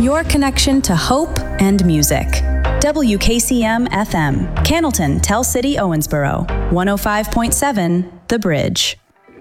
your connection to hope and music. WKCM FM, Cannleton, Tell City, Owensboro, 105.7, The Bridge.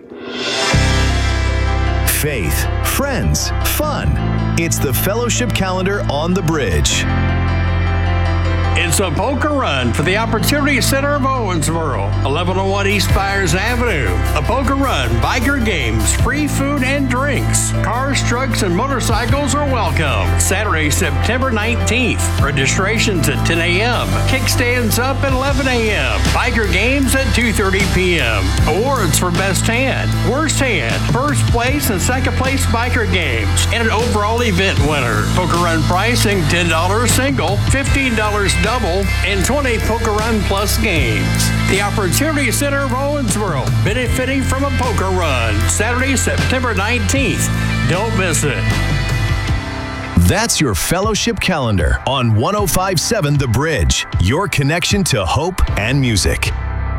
Faith, friends, fun. It's the Fellowship Calendar on The Bridge. It's a poker run for the Opportunity Center of Owensboro, 1101 East Byers Avenue. A poker run, biker games, free food and drinks. Cars, trucks, and motorcycles are welcome. Saturday, September 19th. Registrations at 10 a.m. Kickstands up at 11 a.m. Biker games at 2:30 p.m. Awards for best hand, worst hand, first place, and second place biker games, and an overall event winner. Poker run pricing $10 single, $15 double, and 20 Poker Run Plus games. The Opportunity Center of Owensboro, benefiting from a poker run. Saturday, September 19th. Don't miss it. That's your Fellowship Calendar on 105.7 The Bridge, your connection to hope and music.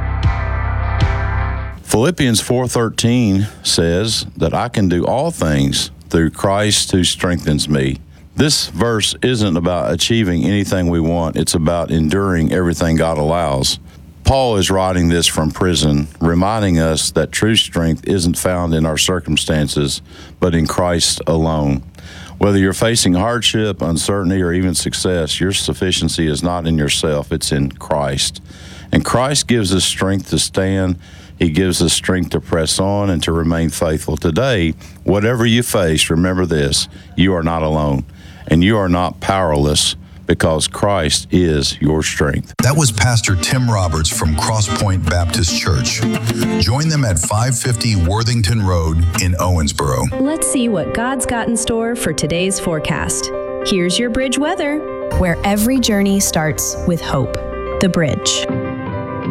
Philippians 4:13 says that I can do all things through Christ who strengthens me. This verse isn't about achieving anything we want. It's about enduring everything God allows. Paul is writing this from prison, reminding us that true strength isn't found in our circumstances, but in Christ alone. Whether you're facing hardship, uncertainty, or even success, your sufficiency is not in yourself, it's in Christ. And Christ gives us strength to stand. He gives us strength to press on and to remain faithful. Today, whatever you face, remember this: you are not alone. And you are not powerless because Christ is your strength. That was Pastor Tim Roberts from Crosspoint Baptist Church. Join them at 550 Worthington Road in Owensboro. Let's see what God's got in store for today's forecast. Here's your Bridge weather, where every journey starts with hope. The Bridge.